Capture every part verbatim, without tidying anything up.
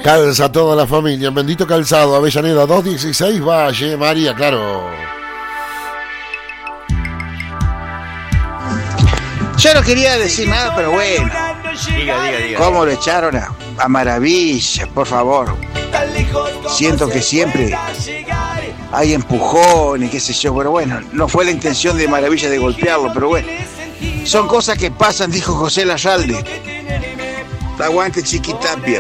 Calza toda la familia, bendito calzado, Avellaneda dos dieciséis, Valle, María, claro. Yo no quería decir nada, pero bueno. Diga, diga, diga. ¿Cómo lo echaron a, a Maravilla, por favor? Siento que siempre hay empujones, qué sé yo, pero bueno, no fue la intención de Maravilla de golpearlo, pero bueno. Son cosas que pasan, dijo José Larralde. Aguante Chiquitapia.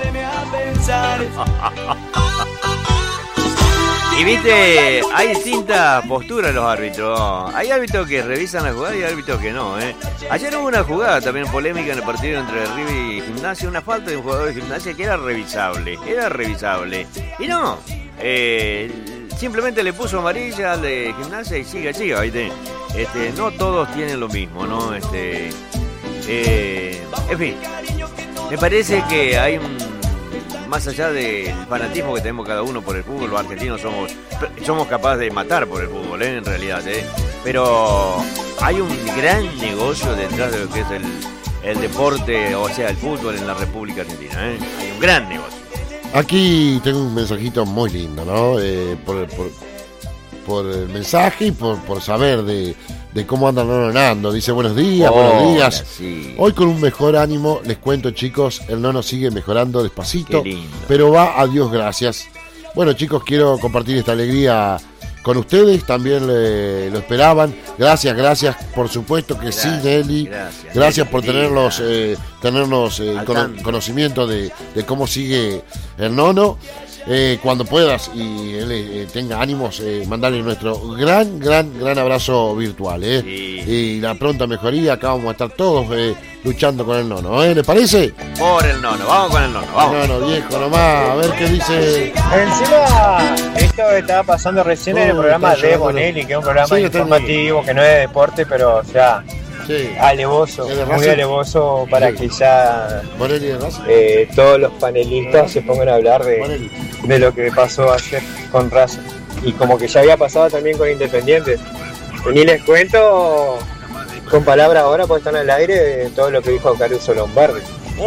Y viste, hay distintas posturas en los árbitros. Hay árbitros que revisan la jugada y hay árbitros que no, ¿eh? Ayer hubo una jugada también polémica en el partido entre River y Gimnasia, una falta de un jugador de Gimnasia que era revisable, era revisable. Y no, eh, simplemente le puso amarilla al de Gimnasia y siga, siga, ¿viste? Este, no todos tienen lo mismo, ¿no? Este, eh, en fin, me parece que hay un... Más allá del fanatismo que tenemos cada uno por el fútbol, los argentinos somos somos capaces de matar por el fútbol, ¿eh? En realidad, ¿eh? Pero hay un gran negocio detrás de lo que es el, el deporte, o sea, el fútbol en la República Argentina, ¿eh? Hay un gran negocio. Aquí tengo un mensajito muy lindo, ¿no? Eh, por, por, por el mensaje y por, por saber de, de cómo andan Nando. Dice, buenos días, Oh, buenos días. Sí. Hoy con un mejor ánimo, les cuento, chicos, el nono sigue mejorando despacito, Qué lindo. pero va a Dios gracias. Bueno, chicos, quiero compartir esta alegría con ustedes, también le, lo esperaban. Gracias, gracias, por supuesto que Gracias, sí, Nelly. gracias, Gracias Nelly, por tenernos, eh, tenernos eh, Al cono- tanto. conocimiento de, de cómo sigue el nono. Eh, cuando puedas y él eh, tenga ánimos, eh, mandarle nuestro gran, gran, gran abrazo virtual, ¿eh? Sí. Y la pronta mejoría, acá vamos a estar todos eh, luchando con el nono, ¿eh? ¿Les parece? Por el nono, vamos con el nono, vamos. Nono, viejo nomás, a ver qué dice. Encima, esto estaba pasando recién en el Uy, programa está de llorando. Bonelli, que es un programa Sí, está informativo, que no es de deporte, pero o sea, Sí, alevoso, ¿Es de muy Racing? alevoso para Sí. que ya Bonelli de Racing. eh, todos los panelistas se pongan a hablar de, Bonelli. de lo que pasó ayer con Racing. Y como que ya había pasado también con Independiente. Y ni les cuento con palabras ahora, porque están al aire, todo lo que dijo Caruso Lombardi.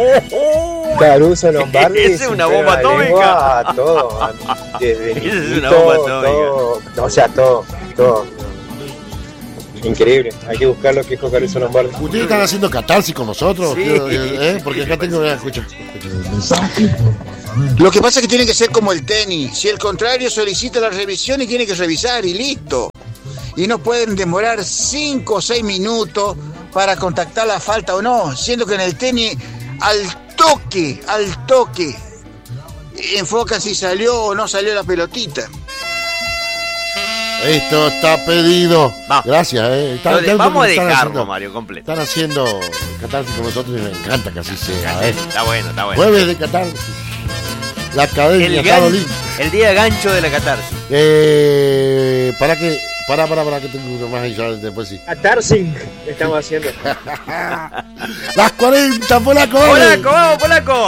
Caruso Lombardi. Esa es una bomba sintiendo la lengua atómica. a todo. a- Desde Esa es una Nito, bomba atómica. todo, o sea, todo, todo. Increíble, hay que buscar lo que dijo Caruso Lombardi. ¿Ustedes están haciendo catarsis con nosotros? Sí. Quiero- ¿eh? Porque acá tengo una escucha. Lo que pasa es que tiene que ser como el tenis. Si el contrario solicita la revisión y tiene que revisar y listo. Y no pueden demorar cinco o seis minutos para contactar la falta o no. Siendo que en el tenis, al toque, al toque, enfocan si salió o no salió la pelotita. Esto está pedido. Vamos. Gracias, ¿eh? Está- Lo de- está- vamos a están dejarlo, haciendo- Mario, completo. Están haciendo catarsis con nosotros y me encanta que así sea, ¿eh? Está bueno, está bueno. Jueves de catarsis. La academia El, gan- Carolina. el día gancho de la catarsis. Eh, para que. Para, para, para que tengo uno más y ya después sí. Catarsis estamos haciendo. Las cuarenta, polaco. dale. ¡Polaco, vamos, Polaco!